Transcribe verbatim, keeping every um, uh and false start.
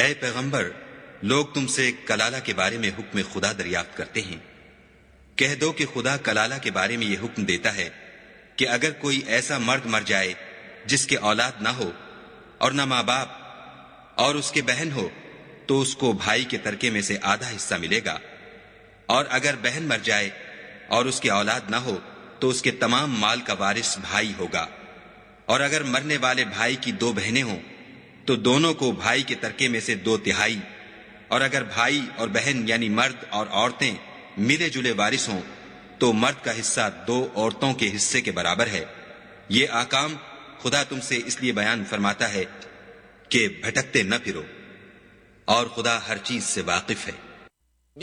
ऐ पैगंबर, लोग तुमसे कलाला के बारे में हुक्म खुदा दरियाफ्त करते हैं। कह दो कि खुदा कलाला के बारे में यह हुक्म देता है कि अगर कोई ऐसा मर्द मर जाए जिसके औलाद ना हो और न माँ बाप और उसके बहन हो, तो उसको भाई के तरके में से आधा हिस्सा मिलेगा। और अगर बहन मर जाए और उसकी औलाद ना हो, तो उसके तमाम माल का वारिस भाई होगा। और अगर मरने वाले भाई की दो बहनें हों, तो दोनों को भाई के तरके में से दो तिहाई। और अगर भाई और बहन यानी मर्द और औरतें मिले जुले वारिस हों, तो मर्द का हिस्सा दो औरतों के हिस्से के बराबर है। ये आकाम खुदा तुमसे इसलिए बयान फरमाता है कि भटकते न फिरो, और खुदा हर चीज से वाकिफ है।